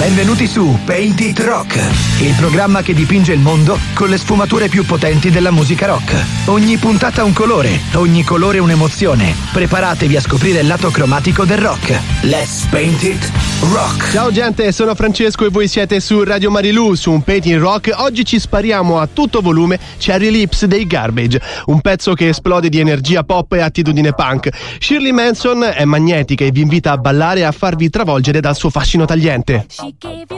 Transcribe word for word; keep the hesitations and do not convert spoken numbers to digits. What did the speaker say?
Benvenuti su Paint It Rock, il programma che dipinge il mondo con le sfumature più potenti della musica rock. Ogni puntata un colore, ogni colore un'emozione. Preparatevi a scoprire il lato cromatico del rock. Let's Paint It Rock. Ciao gente, sono Francesco e voi siete su Radio Marilù, su un Paint It Rock. Oggi ci spariamo a tutto volume Cherry Lips dei Garbage, un pezzo che esplode di energia pop e attitudine punk. Shirley Manson è magnetica e vi invita a ballare e a farvi travolgere dal suo fascino tagliente. She gave you